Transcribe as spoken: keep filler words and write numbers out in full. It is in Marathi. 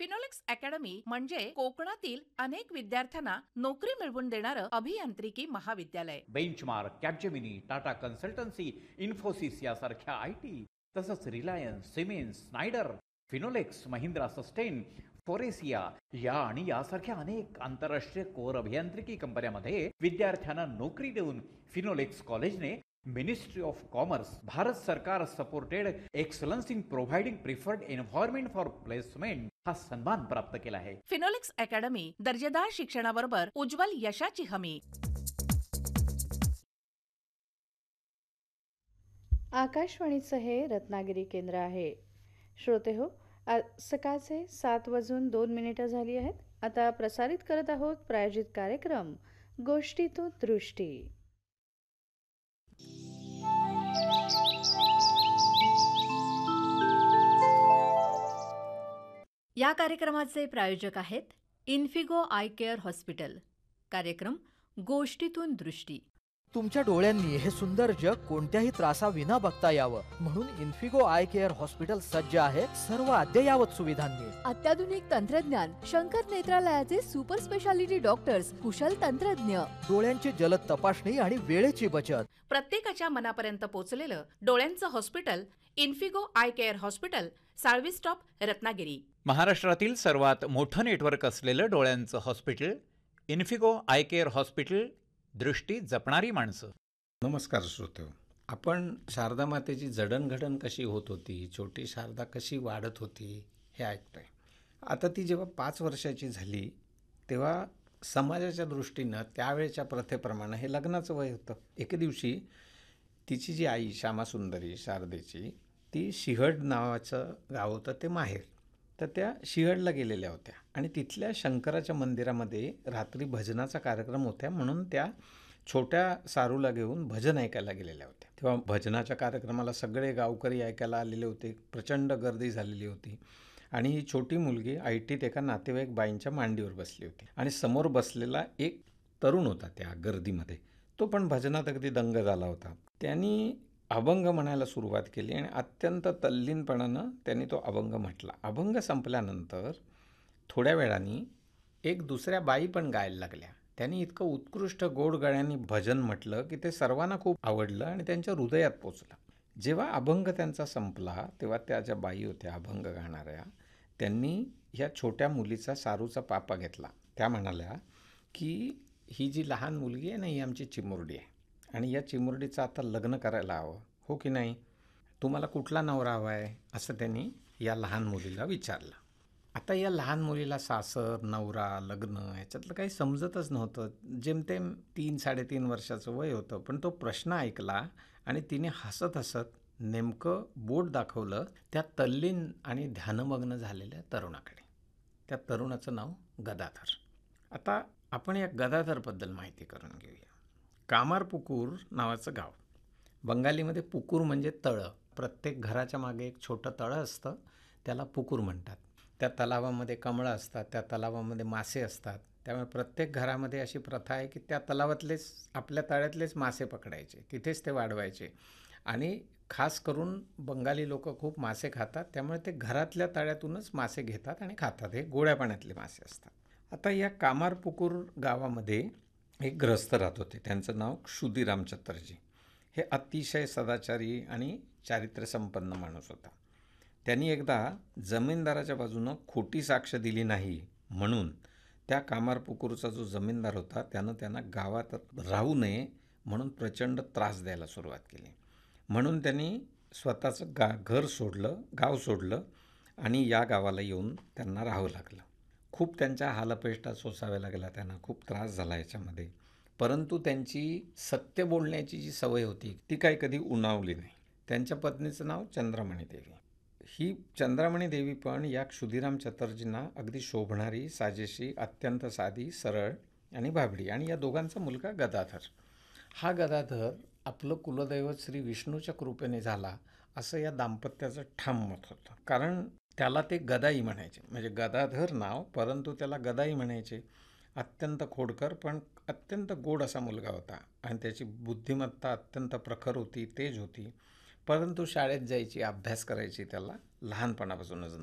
फिनोलेक्स अकॅडमी म्हणजे कोकणातील अनेक विद्यार्थ्यांना नोकरी मिळवून देणारं अभियांत्रिकी महाविद्यालय. Benchmark, Capgemini, Tata consultancy, Infosys यासारख्या आय टी, तसंच Reliance, Siemens, Schneider, Finolex, Mahindra sustain, फोरेसिया या आणि यासारख्या अनेक आंतरराष्ट्रीय कोर अभियांत्रिकी कंपन्यांमध्ये विद्यार्थ्यांना नोकरी देऊन फिनोलेक्स कॉलेजने मिनिस्ट्री ऑफ कॉमर्स, भारत सरकार supported excellence in providing preferred environment for placement हा सन्मान प्राप्त केला आहे. फिनोलेक्स अकॅडमी दर्जेदार शिक्षणाबरोबर उज्ज्वल यशाची हमी. आकाशवाणीचं हे रत्नागिरी केंद्र आहे. श्रोते हो, आ- सकाळचे सात वाजून दोन मिनिटं झाली आहेत. आता प्रसारित करत आहोत प्रायोजित कार्यक्रम गोष्टीतून दृष्टी. या कार्यक्रमाचे प्रायोजक आहेत इन्फिगो आय केअर हॉस्पिटल. कार्यक्रम गोष्टीतून दृष्टी. तुमच्या डोळ्यांनी हे सुंदर जग कोणत्याही त्रासाविना बघता यावं म्हणून इन्फिगो आय केअर हॉस्पिटल सज्ज आहे सर्व अद्ययावत सुविधांनी. अत्याधुनिक तंत्रज्ञान, शंकर नेत्रालयाचे सुपर स्पेशालिटी डॉक्टर्स, कुशल तंत्रज्ञ, डोळ्यांची जलद तपासणी आणि वेळेची बचत. प्रत्येकाच्या मनापर्यंत पोहोचलेलं डोळ्यांचं hospital Infigo I care hospital, Salvi stop, Ratnagiri. महाराष्ट्रातील सर्वात मोठं नेटवर्क असलेलं डोळ्यांचं hospital Infigo I care hospital, दृष्टी जपणारी माणसं. नमस्कार श्रोतेहो, आपण शारदा मातेची जडणघडण कशी होत होती, छोटी शारदा कशी वाढत होती हे ऐकतोय. आता ती जेव्हा पाच वर्षाची झाली तेव्हा समाजाच्या दृष्टीनं त्यावेळेच्या प्रथेप्रमाणे हे लग्नाचं वय होतं. एके दिवशी तिची जी आई श्यामासुंदरी शारदेची, ती शिहड नावाचं गाव होतं ते माहेर, तर त्या शिहडला गेलेल्या होत्या आणि तिथल्या शंकराच्या मंदिरामध्ये रात्री भजनाचा कार्यक्रम होता म्हणून त्या छोट्या सारूला घेऊन भजन ऐकायला गेलेल्या होत्या. तेव्हा भजनाच्या कार्यक्रमाला सगळे गावकरी ऐकायला आलेले होते. प्रचंड गर्दी झालेली होती आणि ही छोटी मुलगी ऐटीत एका नातेवाईक बाईंच्या मांडीवर बसली होती आणि समोर बसलेला एक तरुण होता त्या गर्दीमध्ये. तो पण भजनात अगदी दंग झाला होता. त्यांनी अभंग म्हणायला सुरुवात केली आणि अत्यंत तल्लीनपणानं त्यांनी तो अभंग म्हटला. अभंग संपल्यानंतर थोड्या वेळाने एक दुसऱ्या बाई पण गायला लागल्या. त्यांनी इतकं उत्कृष्ट गोड गळ्यांनी भजन म्हटलं की ते सर्वांना खूप आवडलं आणि त्यांच्या हृदयात पोचलं. जेव्हा अभंग त्यांचा संपला तेव्हा त्या ज्या बाई होत्या अभंग गाणाऱ्या, त्यांनी ह्या छोट्या मुलीचा सारूचा पापा घेतला. त्या म्हणाल्या की ही जी लहान मुलगी आहे ना, ही आमची चिमुरडी आहे आणि या चिमुरडीचं आता लग्न करायला हवं, हो की नाही? तुम्हाला कुठला नवरा हवा आहे असं त्यांनी या लहान मुलीला विचारलं. आता या लहान मुलीला सासर, नवरा, लग्न ह्याच्यातलं काही समजतच नव्हतं. जेमतेम तीन साडेतीन वर्षाचं वय होतं. पण तो प्रश्न ऐकला आणि तिने हसत हसत नेमकं बोट दाखवलं त्या तल्लीन आणि ध्यानमग्न झालेल्या तरुणाकडे. त्या तरुणाचं नाव गदाधर. आता आपण या गदाधरबद्दल माहिती करून घेऊया. कामारपुकूर नावाचं गाव. बंगालीमध्ये पुकूर म्हणजे तळं. प्रत्येक घराच्या मागे एक छोटं तळं असतं, त्याला पुकूर म्हणतात. त्या तलावामध्ये कमळं असतात, त्या तलावामध्ये मासे असतात. त्यामुळे प्रत्येक घरामध्ये अशी प्रथा आहे की त्या तलावातलेच, आपल्या तळ्यातलेच मासे पकडायचे, तिथेच ते वाढवायचे. आणि खास करून बंगाली लोक खूप मासे खातात, त्यामुळे ते घरातल्या तळ्यातूनच मासे घेतात आणि खातात. हे गोड्या पाण्यातले मासे असतात. आता या कामारपुकूर गावामध्ये एक गृहस्थ राहत होते. त्यांचं नाव क्षुदीराम चतर्जी. हे अतिशय सदाचारी आणि चारित्र्यसंपन्न माणूस होता. त्यांनी एकदा जमीनदाराच्या बाजूनं खोटी साक्ष दिली नाही म्हणून त्या कामारपुकूरचा जो जमीनदार होता त्यानं त्यांना गावात राहू नये म्हणून प्रचंड त्रास द्यायला सुरुवात केली. म्हणून त्यांनी स्वतःचं गा घर सोडलं, गाव सोडलं आणि या गावाला येऊन त्यांना राहावं लागलं. खूप त्यांच्या हालअपेष्टा सोसाव्या लागल्या त्यांना, खूप त्रास झाला याच्यामध्ये. परंतु त्यांची सत्य बोलण्याची जी सवय होती ती काही कधी उणावली नाही. त्यांच्या पत्नीचं नाव चंद्रमणी देवी. ही चंद्रमणी देवी पण या क्षुदीराम चतर्जींना अगदी शोभणारी, साजेशी, अत्यंत साधी, सरळ आणि भाबडी. आणि या दोघांचा मुलगा गदाधर. हा गदाधर आपलं कुलदैवत श्री विष्णूच्या कृपेने झाला असं या दाम्पत्याचं ठाम मत होतं. कारण त्याला ते गदाई म्हणायचे, म्हणजे गदाधर नाव परंतु त्याला गदाई म्हणायचे. अत्यंत खोडकर पण अत्यंत गोड असा मुलगा होता आणि त्याची बुद्धिमत्ता अत्यंत प्रखर होती, तेज होती. परंतु शाळेत जायची, अभ्यास करायची त्याला लहानपणापासूनच